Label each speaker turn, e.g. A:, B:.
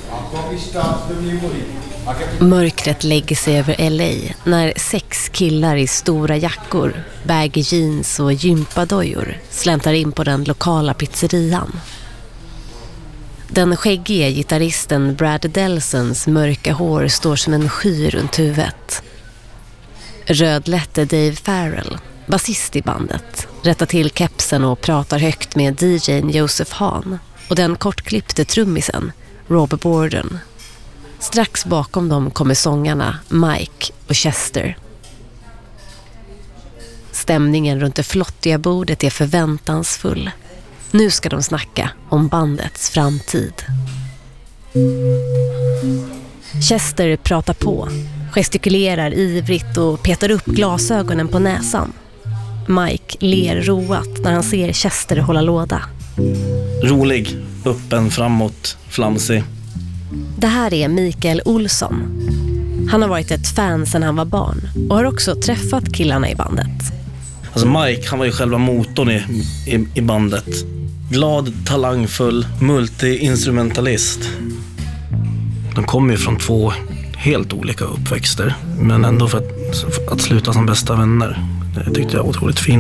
A: Mörkret lägger sig över LA när 6 killar i stora jackor, baggy jeans och gympadojor släntar in på den lokala pizzerian. Den skäggige gitarristen Brad Delsons mörka hår står som en sky runt huvudet. Rödlätte Dave Farrell, basist i bandet, rättar till kepsen och pratar högt med DJ:n Joseph Hahn och den kortklippte trummisen Rob Borden. Strax bakom dem kommer sångarna Mike och Chester. Stämningen runt det flottiga bordet är förväntansfull. Nu ska de snacka om bandets framtid. Chester pratar på, gestikulerar ivrigt och petar upp glasögonen på näsan. Mike ler roat när han ser Chester hålla låda.
B: Rolig, öppen, framåt, flamsig.
A: Det här är Mikael Olsson. Han har varit ett fan sedan han var barn och har också träffat killarna i bandet.
B: Alltså Mike, han var ju själva motorn i bandet. Glad, talangfull, multi-instrumentalist. De kommer ju från 2 helt olika uppväxter, men ändå för att sluta som bästa vänner. Det tyckte jag var otroligt fint.